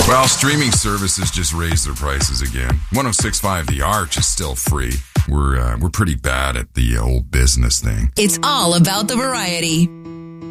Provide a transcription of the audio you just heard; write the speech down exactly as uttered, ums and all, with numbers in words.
Well, streaming services just raised their prices again. one oh six point five The Arch is still free. We're uh, we're pretty bad at the old business thing. It's all about the variety.